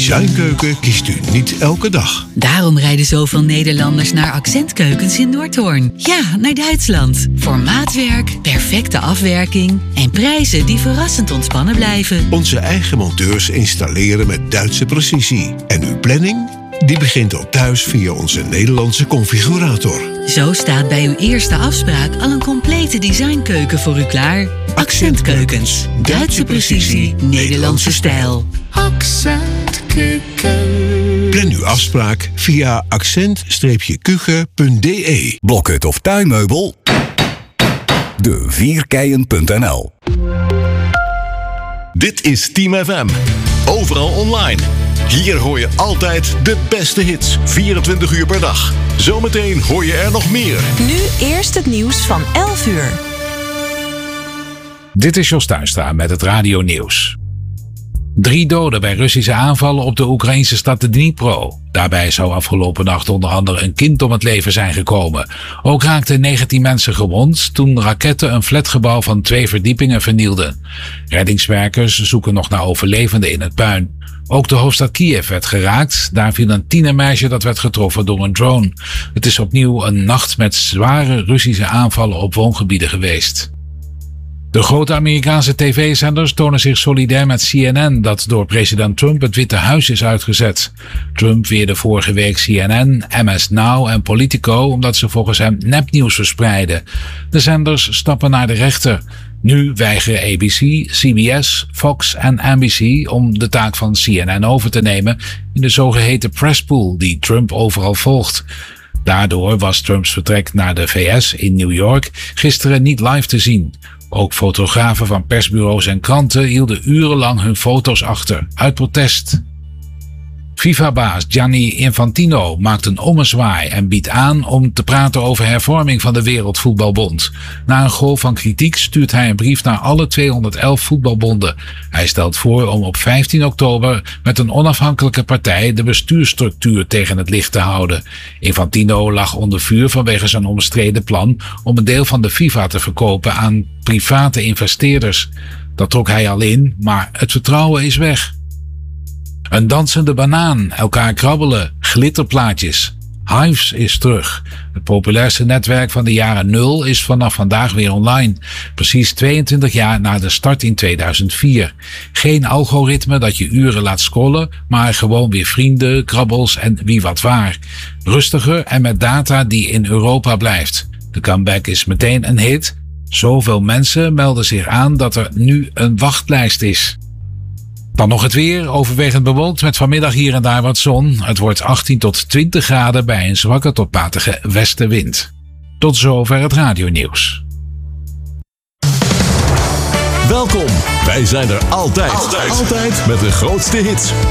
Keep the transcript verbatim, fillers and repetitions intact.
designkeuken kiest u niet elke dag. Daarom rijden zoveel Nederlanders naar Accentkeukens in Noordhoorn. Ja, naar Duitsland. Voor maatwerk, perfecte afwerking en prijzen die verrassend ontspannen blijven. Onze eigen monteurs installeren met Duitse precisie. En uw planning? Die begint al thuis via onze Nederlandse configurator. Zo staat bij uw eerste afspraak al een complete designkeuken voor u klaar. Accentkeukens. Duitse precisie, Nederlandse stijl. Accentkeuken. Plan uw afspraak via accent kuchen punt d e. Blokhut of tuinmeubel? de vierkeien punt n l. Dit is Team F M. Overal online. Hier hoor je altijd de beste hits. vierentwintig uur per dag. Zometeen hoor je er nog meer. Nu eerst het nieuws van elf uur. Dit is Jos Tuinstra met het Radio Nieuws. Drie doden bij Russische aanvallen op de Oekraïnse stad Dnipro. Daarbij zou afgelopen nacht onder andere een kind om het leven zijn gekomen. Ook raakten negentien mensen gewond toen raketten een flatgebouw van twee verdiepingen vernielden. Reddingswerkers zoeken nog naar overlevenden in het puin. Ook de hoofdstad Kiev werd geraakt. Daar viel een tienermeisje dat werd getroffen door een drone. Het is opnieuw een nacht met zware Russische aanvallen op woongebieden geweest. De grote Amerikaanse tv-zenders tonen zich solidair met C N N dat door president Trump het Witte Huis is uitgezet. Trump weerde vorige week C N N, M S Now en Politico omdat ze volgens hem nepnieuws verspreiden. De zenders stappen naar de rechter. Nu weigeren A B C, C B S, Fox en N B C om de taak van C N N over te nemen in de zogeheten presspool die Trump overal volgt. Daardoor was Trumps vertrek naar de V S in New York gisteren niet live te zien. Ook fotografen van persbureaus en kranten hielden urenlang hun foto's achter, uit protest. FIFA-baas Gianni Infantino maakt een ommezwaai en biedt aan om te praten over hervorming van de Wereldvoetbalbond. Na een golf van kritiek stuurt hij een brief naar alle tweehonderdelf voetbalbonden. Hij stelt voor om op vijftien oktober met een onafhankelijke partij de bestuursstructuur tegen het licht te houden. Infantino lag onder vuur vanwege zijn omstreden plan om een deel van de FIFA te verkopen aan private investeerders. Dat trok hij al in, maar het vertrouwen is weg. Een dansende banaan, elkaar krabbelen, glitterplaatjes. Hives is terug. Het populairste netwerk van de jaren nul is vanaf vandaag weer online. Precies tweeëntwintig jaar na de start in tweeduizend vier. Geen algoritme dat je uren laat scrollen, maar gewoon weer vrienden, krabbels en wie wat waar. Rustiger en met data die in Europa blijft. De comeback is meteen een hit. Zoveel mensen melden zich aan dat er nu een wachtlijst is. Dan nog het weer, overwegend bewolkt met vanmiddag hier en daar wat zon. Het wordt achttien tot twintig graden bij een zwakke tot matige westenwind. Tot zover het radionieuws. Welkom, wij zijn er altijd, altijd, altijd met de grootste hits.